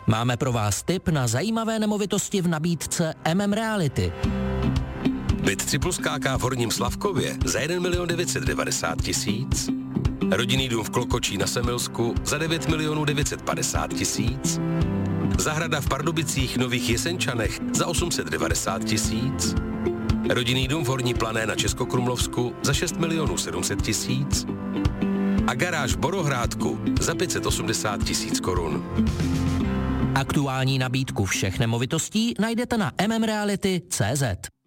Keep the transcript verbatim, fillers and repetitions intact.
Máme pro vás tip na zajímavé nemovitosti v nabídce M M Reality. Byt tři plus K K v Horním Slavkově za jeden milion devět set devadesát tisíc. Rodinný dům v Klokočí na Semilsku za devět milionů devět set padesát tisíc. Zahrada v Pardubicích Nových Jesenčanech za osm set devadesát tisíc. Rodinný dům v Horní Plané na Českokrumlovsku za šest milionů sedm set tisíc. A garáž v Borohrádku za pět set osmdesát tisíc korun. Aktuální nabídku všech nemovitostí najdete na m m reality tečka cé zet.